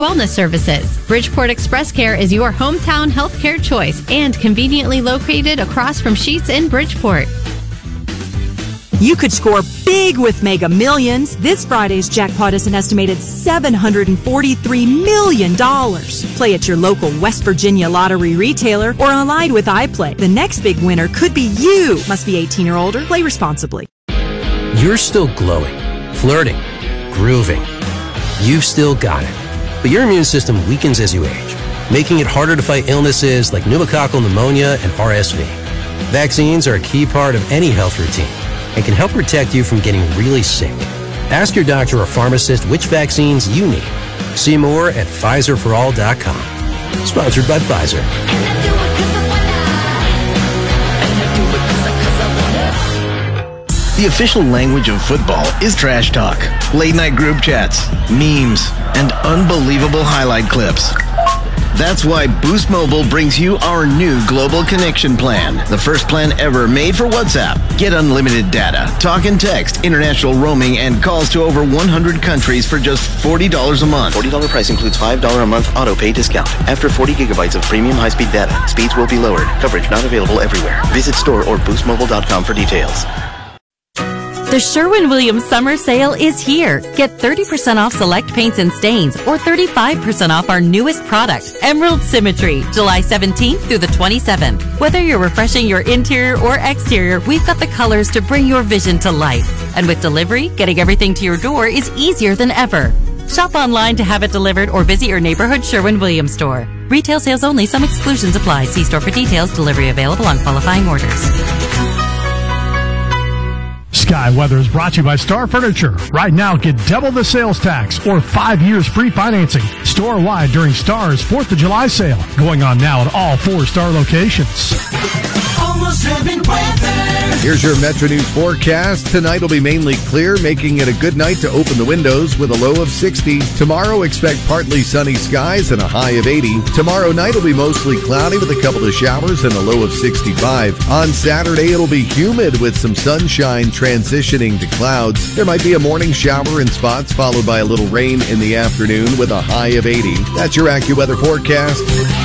wellness services. Bridgeport Express Care is your hometown healthcare choice and conveniently located across from Sheetz in Bridgeport. You could score big with Mega Millions. This Friday's jackpot is an estimated $743 million. Play at your local West Virginia lottery retailer or online with iPlay. The next big winner could be you. Must be 18 or older. Play responsibly. You're still glowing, flirting, grooving. You've still got it. But your immune system weakens as you age, making it harder to fight illnesses like pneumococcal pneumonia and RSV. Vaccines are a key part of any health routine and can help protect you from getting really sick. Ask your doctor or pharmacist which vaccines you need. See more at PfizerForAll.com. Sponsored by Pfizer. The official language of football is trash talk, late-night group chats, memes, and unbelievable highlight clips. That's why Boost Mobile brings you our new Global Connection plan, the first plan ever made for WhatsApp. Get unlimited data, talk and text, international roaming, and calls to over 100 countries for just $40 a month. $40 price includes $5 a month auto pay discount. After 40 gigabytes of premium high-speed data, speeds will be lowered. Coverage not available everywhere. Visit store or boostmobile.com for details. The Sherwin-Williams Summer Sale is here. Get 30% off select paints and stains or 35% off our newest product, Emerald Symmetry, July 17th through the 27th. Whether you're refreshing your interior or exterior, we've got the colors to bring your vision to life. And with delivery, getting everything to your door is easier than ever. Shop online to have it delivered or visit your neighborhood Sherwin-Williams store. Retail sales only. Some exclusions apply. See store for details. Delivery available on qualifying orders. Sky Weather is brought to you by Star Furniture. Right now, get double the sales tax or 5 years free financing store-wide during Star's 4th of July sale. Going on now at all 4 Star locations. Almost Heaven weather. Here's your Metro News forecast. Tonight will be mainly clear, making it a good night to open the windows with a low of 60. Tomorrow, expect partly sunny skies and a high of 80. Tomorrow night will be mostly cloudy with a couple of showers and a low of 65. On Saturday, it'll be humid with some sunshine transitioning to clouds. There might be a morning shower in spots, followed by a little rain in the afternoon with a high of 80. That's your AccuWeather forecast.